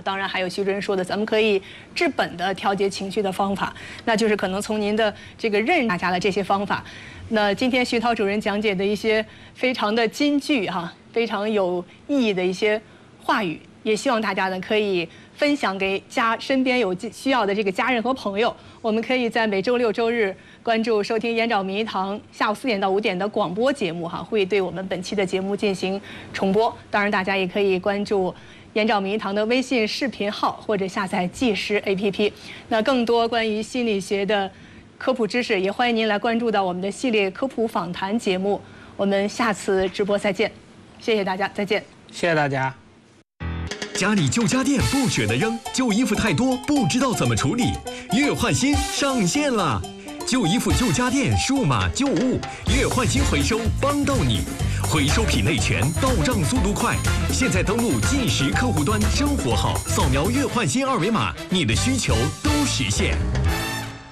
当然还有徐主任说的，咱们可以治本的调节情绪的方法，那就是可能从您的这个认识大家的这些方法。那今天徐涛主任讲解的一些非常的金句哈，非常有意义的一些话语，也希望大家呢可以分享给身边有需要的这个家人和朋友。我们可以在每周六周日关注收听燕赵民堂下午4点到5点的广播节目哈，会对我们本期的节目进行重播。当然，大家也可以关注燕赵民堂的微信视频号或者下载即时 APP。那更多关于心理学的科普知识，也欢迎您来关注到我们的系列科普访谈节目。我们下次直播再见，谢谢大家，再见。 谢谢大家。 家里旧家电不舍得扔，旧衣服太多不知道怎么处理，月换新上线了！旧衣服、旧家电、数码旧物，月换新回收帮到你，回收品类全，到账速度快。现在登录即时客户端生活号，扫描月换新2维码，你的需求都实现。